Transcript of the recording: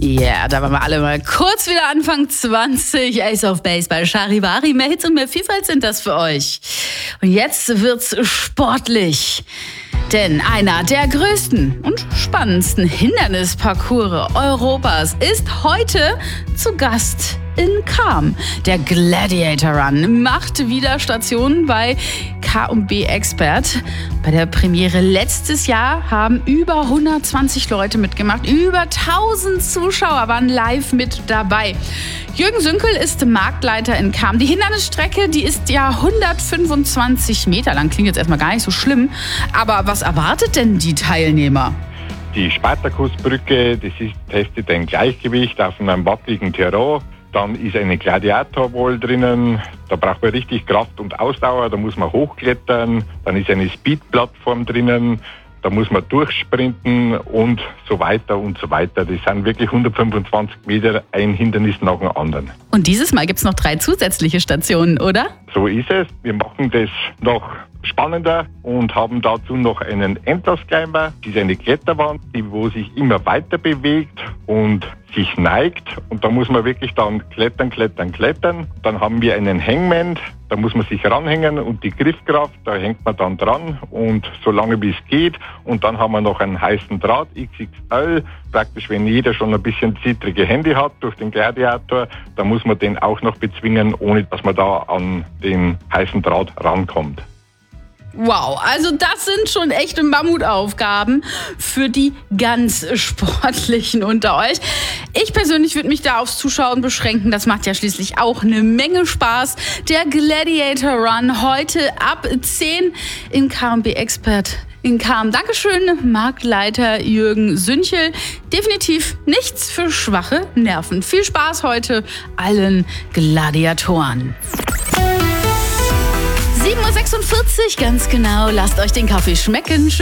Ja, da waren wir alle mal kurz wieder Anfang 20. Ace of Base bei Charivari. Mehr Hits und mehr Vielfalt sind das für euch. Und jetzt wird's sportlich. Denn einer der größten und spannendsten Hindernisparcours Europas ist heute zu Gast in Cham. Der Gladiator Run macht wieder Station bei K&B Expert. Bei der Premiere letztes Jahr haben über 120 Leute mitgemacht. Über 1000 Zuschauer waren live mit dabei. Jürgen Sünkel ist Marktleiter in Cham. Die Hindernisstrecke, die ist ja 125 Meter lang. Klingt jetzt erstmal gar nicht so schlimm. Aber was erwartet denn die Teilnehmer? Die Spartakusbrücke, testet ein Gleichgewicht auf einem wackeligen Terrain. Dann ist eine Gladiator-Wall drinnen, da braucht man richtig Kraft und Ausdauer, da muss man hochklettern. Dann ist eine Speed-Plattform drinnen, da muss man durchsprinten und so weiter und so weiter. Das sind wirklich 125 Meter, ein Hindernis nach dem anderen. Und dieses Mal gibt es noch 3 zusätzliche Stationen, oder? So ist es. Wir machen das noch spannender und haben dazu noch einen Endlosclimber. Das ist eine Kletterwand, wo sich immer weiter bewegt und sich neigt. Und da muss man wirklich dann klettern. Dann haben wir einen Hangman, da muss man sich ranhängen und die Griffkraft, da hängt man dann dran und so lange wie es geht. Und dann haben wir noch einen heißen Draht, XXL. Praktisch, wenn jeder schon ein bisschen zittrige Hände hat durch den Gladiator, da muss man den auch noch bezwingen, ohne dass man da an den heißen Draht rankommt. Wow, also das sind schon echte Mammutaufgaben für die ganz Sportlichen unter euch. Ich persönlich würde mich da aufs Zuschauen beschränken. Das macht ja schließlich auch eine Menge Spaß. Der Gladiator Run heute ab 10 in K&B Expert in Cham. Dankeschön, Marktleiter Jürgen Sünchel. Definitiv nichts für schwache Nerven. Viel Spaß heute allen Gladiatoren. 7:46 Uhr, ganz genau. Lasst euch den Kaffee schmecken.